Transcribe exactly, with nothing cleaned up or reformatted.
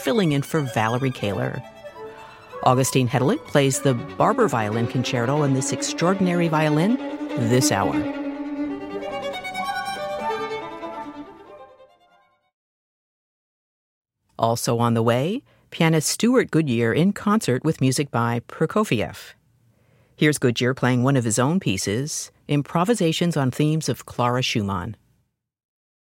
filling in for Valerie Kaler. Augustine Hedelit plays the Barber Violin Concerto in this extraordinary violin this hour. Also on the way, pianist Stuart Goodyear in concert with music by Prokofiev. Here's Goodyear playing one of his own pieces, Improvisations on Themes of Clara Schumann.